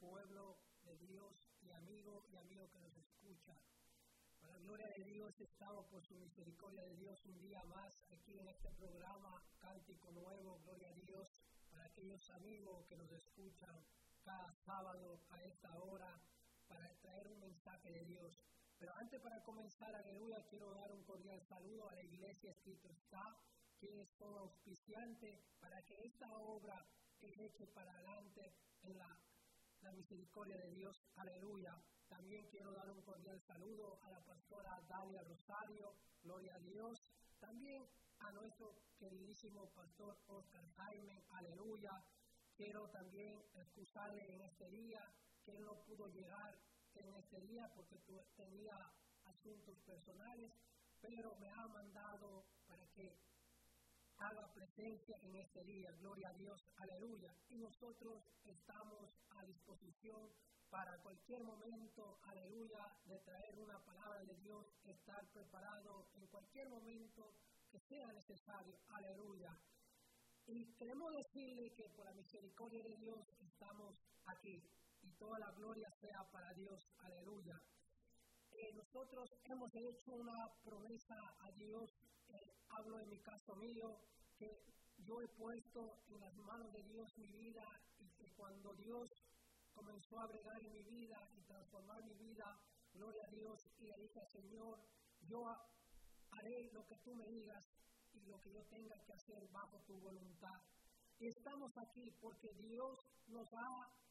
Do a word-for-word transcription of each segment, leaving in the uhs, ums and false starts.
pueblo de Dios y amigo y amigo que nos escucha. Para la gloria de Dios, estamos por su misericordia de Dios un día más aquí en este programa Cántico Nuevo, gloria a Dios, para aquellos amigos que nos escuchan cada sábado a esta hora para traer un mensaje de Dios. Pero antes, para comenzar, aleluya, quiero dar un cordial saludo a la iglesia Escrito Está, quienes son auspiciantes para que esta obra que eche para adelante en la, la misericordia de Dios, aleluya. También quiero dar un cordial saludo a la pastora Dalia Rosario, gloria a Dios. También a nuestro queridísimo pastor Oscar Jaime, aleluya. Quiero también excusarle en este día que él no pudo llegar en este día porque tenía asuntos personales, pero me ha mandado para que haga presencia en este día, gloria a Dios, aleluya. Y nosotros estamos a disposición para cualquier momento, aleluya, de traer una palabra de Dios, estar preparado en cualquier momento que sea necesario, aleluya. Y queremos decirle que por la misericordia de Dios estamos aquí y toda la gloria sea para Dios, aleluya. Eh, nosotros hemos hecho una promesa a Dios, eh, hablo en mi caso mío, que yo he puesto en las manos de Dios mi vida y que cuando Dios comenzó a bregar en mi vida y transformar mi vida, gloria a Dios, y le dije al Señor, yo haré lo que tú me digas y lo que yo tenga que hacer bajo tu voluntad. Y estamos aquí porque Dios nos ha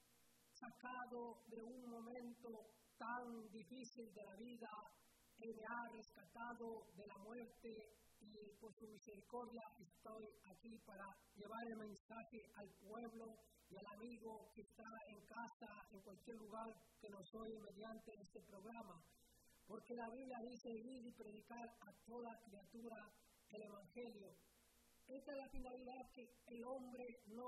sacado de un momento tan difícil de la vida, Él me ha rescatado de la muerte y por su misericordia estoy aquí para llevar el mensaje al pueblo y al amigo que está en casa, en cualquier lugar que nos oye mediante este programa. Porque la Biblia dice, ir y predicar a toda criatura el Evangelio. Esta es la finalidad, que el hombre no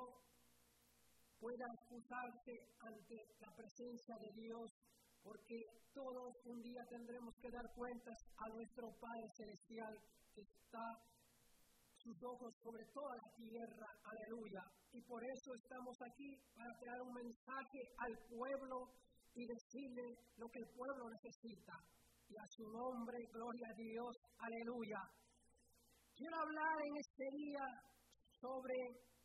pueda excusarse ante la presencia de Dios, porque todos un día tendremos que dar cuentas a nuestro Padre Celestial, que está sus ojos sobre toda la tierra, aleluya. Y por eso estamos aquí, para traer un mensaje al pueblo y decirle lo que el pueblo necesita. Y a su nombre, gloria a Dios, aleluya. Quiero hablar en este día sobre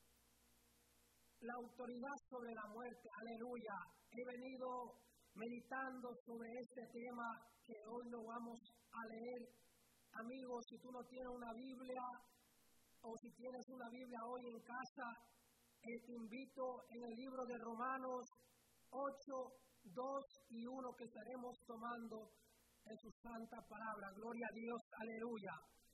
la autoridad sobre la muerte, aleluya. He venido meditando sobre este tema que hoy lo vamos a leer. Amigos, si tú no tienes una Biblia o si tienes una Biblia hoy en casa, eh, te invito en el libro de Romanos ocho, dos y uno que estaremos tomando en su santa palabra. Gloria a Dios, aleluya.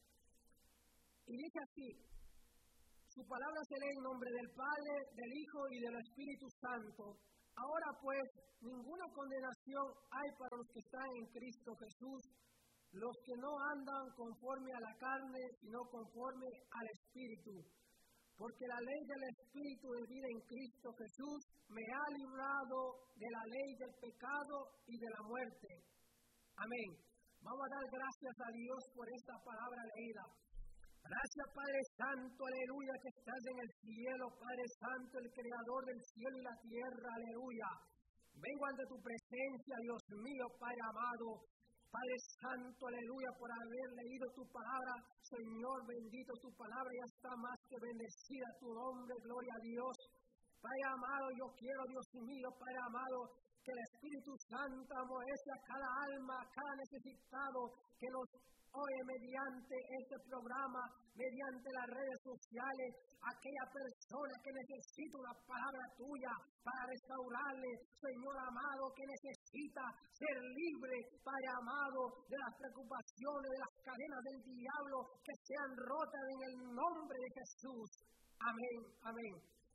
Y dice así, su palabra se lee en nombre del Padre, del Hijo y del Espíritu Santo. Ahora pues, ninguna condenación hay para los que están en Cristo Jesús, los que no andan conforme a la carne, sino conforme al Espíritu. Porque la ley del Espíritu de vida en Cristo Jesús me ha librado de la ley del pecado y de la muerte. Amén. Vamos a dar gracias a Dios por esta palabra leída. Gracias, Padre Santo, aleluya, que estás en el cielo, Padre Santo, el Creador del cielo y la tierra, aleluya. Vengo ante tu presencia, Dios mío, Padre amado, Padre Santo, aleluya, por haber leído tu palabra. Señor, bendito tu palabra, ya está más que bendecida tu nombre, gloria a Dios. Padre amado, yo quiero, Dios mío, Padre amado, que el Espíritu Santo amoece a cada alma, a cada necesitado que nos oye mediante este programa, mediante las redes sociales, aquella persona que necesita una palabra tuya para restaurarle, Señor amado, que necesita ser libre, Padre amado, de las preocupaciones, de las cadenas del diablo, que sean rotas en el nombre de Jesús. Amén, amén.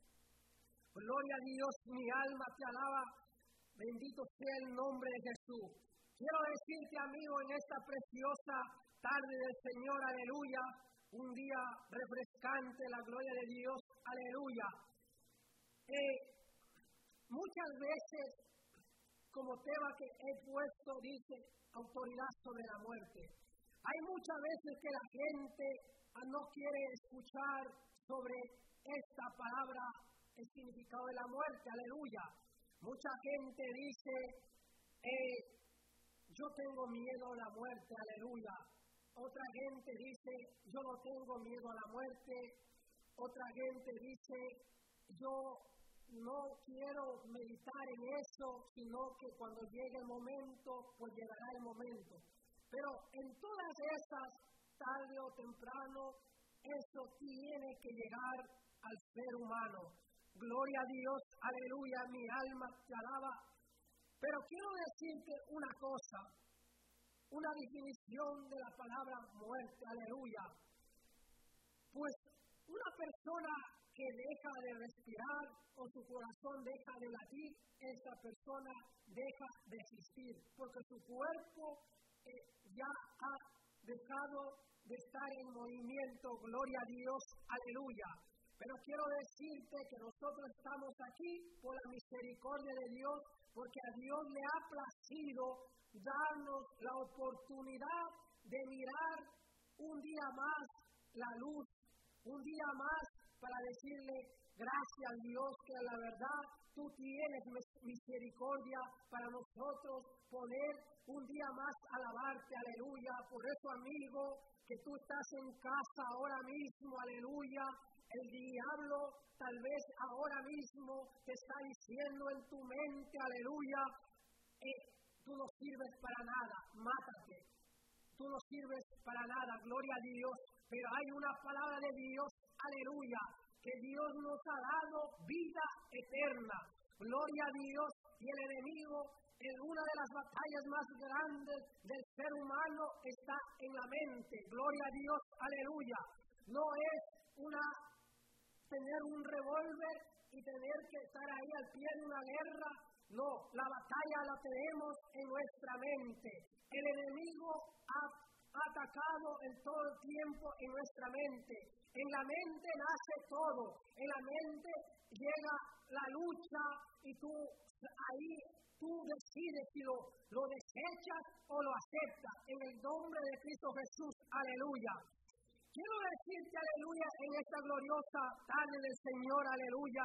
Gloria a Dios, mi alma te alaba, bendito sea el nombre de Jesús. Quiero decirte, amigo, en esta preciosa tarde del Señor, aleluya, un día refrescante, la gloria de Dios, aleluya. Eh, muchas veces, como tema que he puesto, dice autoridad sobre la muerte. Hay muchas veces que la gente no quiere escuchar sobre esta palabra, el significado de la muerte, aleluya. Mucha gente dice, eh, yo tengo miedo a la muerte, aleluya. Otra gente dice, yo no tengo miedo a la muerte. Otra gente dice, yo no quiero meditar en eso, sino que cuando llegue el momento, pues llegará el momento. Pero en todas esas, tarde o temprano, eso tiene que llegar al ser humano. Gloria a Dios, aleluya, mi alma te alaba. Pero quiero decirte una cosa, una definición de la palabra muerte, aleluya. Pues una persona que deja de respirar o su corazón deja de latir, esa persona deja de existir, porque su cuerpo eh, ya ha dejado de estar en movimiento, gloria a Dios, aleluya. Pero quiero decirte que nosotros estamos aquí por la misericordia de Dios, porque a Dios le ha placido darnos la oportunidad de mirar un día más la luz, un día más para decirle gracias a Dios que a la verdad tú tienes misericordia para nosotros poder un día más alabarte, aleluya. Por eso, amigo, que tú estás en casa ahora mismo, aleluya. El diablo tal vez ahora mismo te está diciendo en tu mente, aleluya, eh, tú no sirves para nada, mátate. Tú no sirves para nada, gloria a Dios. Pero hay una palabra de Dios, aleluya, que Dios nos ha dado vida eterna. Gloria a Dios. Y el enemigo, en una de las batallas más grandes del ser humano, está en la mente. Gloria a Dios, aleluya. No es una tener un revólver y tener que estar ahí al pie de una guerra. No, la batalla la tenemos en nuestra mente. El enemigo ha atacado en todo el tiempo en nuestra mente. En la mente nace todo. En la mente llega la lucha y tú ahí tú decides si lo, lo desechas o lo aceptas. En el nombre de Cristo Jesús. Aleluya. Quiero decirte, aleluya, en esta gloriosa tarde del Señor, aleluya,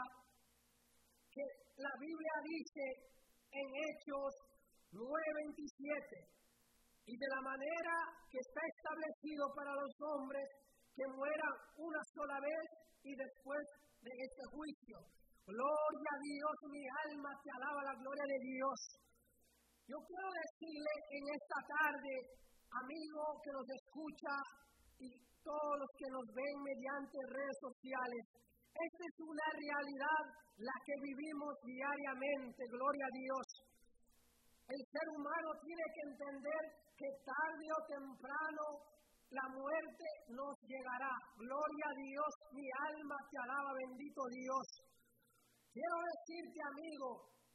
que la Biblia dice en Hechos nueve veintisiete, y de la manera que está establecido para los hombres que mueran una sola vez y después de este juicio. Gloria a Dios, mi alma te alaba la gloria de Dios. Yo quiero decirle en esta tarde, amigo que nos escucha y todos los que nos ven mediante redes sociales, esta es una realidad la que vivimos diariamente, gloria a Dios. El ser humano tiene que entender que tarde o temprano la muerte nos llegará. Gloria a Dios, mi alma te alaba, bendito Dios. Quiero decirte, amigo,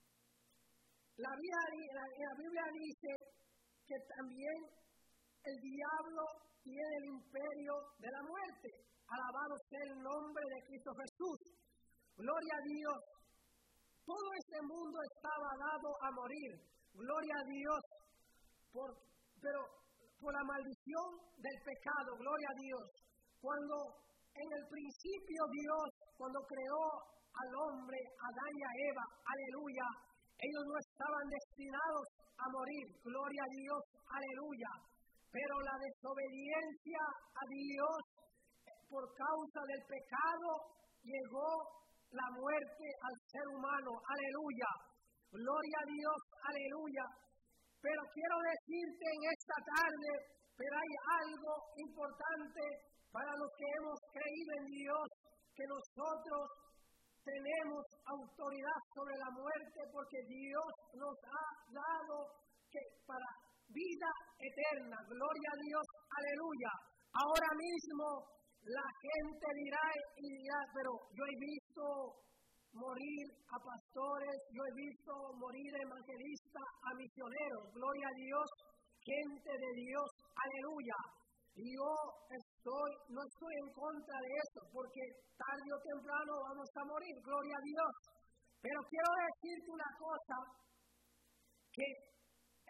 la Biblia, la, la Biblia dice que también el diablo tiene el imperio de la muerte. Alabado sea el nombre de Cristo Jesús. Gloria a Dios. Todo este mundo estaba dado a morir. Gloria a Dios. Por, pero por la maldición del pecado. Gloria a Dios. Cuando en el principio Dios, cuando creó al hombre, Adán y a Eva, aleluya, ellos no estaban destinados a morir. Gloria a Dios. Aleluya. Pero la desobediencia a Dios por causa del pecado llegó la muerte al ser humano. Aleluya. Gloria a Dios. Aleluya. Pero quiero decirte en esta tarde, pero hay algo importante para los que hemos creído en Dios, que nosotros tenemos autoridad sobre la muerte porque Dios nos ha dado que para vida eterna. Gloria a Dios, aleluya. Ahora mismo la gente dirá y dirá, pero yo he visto morir a pastores, yo he visto morir a evangelistas, a misioneros. Gloria a Dios, gente de Dios, aleluya. Y yo estoy, no estoy en contra de eso, porque tarde o temprano vamos a morir, gloria a Dios. Pero quiero decirte una cosa, que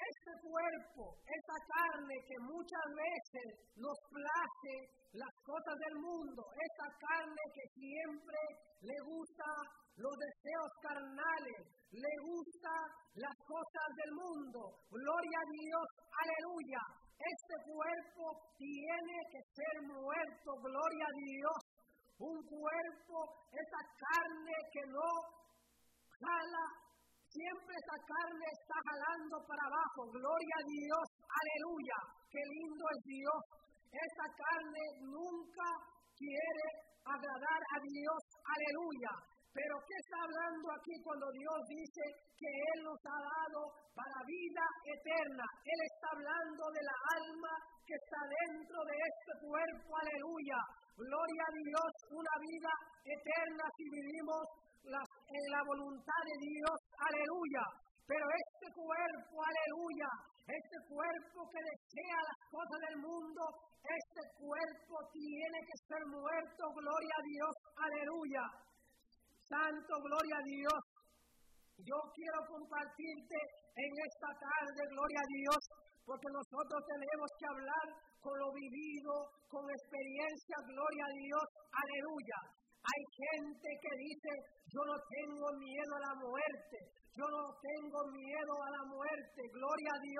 este cuerpo, esta carne que muchas veces nos place las cosas del mundo, esta carne que siempre le gusta los deseos carnales, le gusta las cosas del mundo. Gloria a Dios, aleluya. Este cuerpo tiene que ser muerto, gloria a Dios. Un cuerpo, esa carne que no jala, siempre esa carne está jalando para abajo, gloria a Dios, aleluya. Qué lindo es Dios. Esa carne nunca quiere agradar a Dios, aleluya. Pero ¿qué está hablando aquí cuando Dios dice que Él nos ha dado para vida eterna? Él está hablando de la alma que está dentro de este cuerpo, aleluya. Gloria a Dios, una vida eterna si vivimos la, en la voluntad de Dios, aleluya. Pero este cuerpo, aleluya, este cuerpo que desea las cosas del mundo, este cuerpo tiene que ser muerto, gloria a Dios, aleluya. Santo, gloria a Dios. Yo quiero compartirte en esta tarde, gloria a Dios, porque nosotros tenemos que hablar con lo vivido, con experiencia, gloria a Dios, aleluya. Hay gente que dice, yo no tengo miedo a la muerte, yo no tengo miedo a la muerte, gloria a Dios.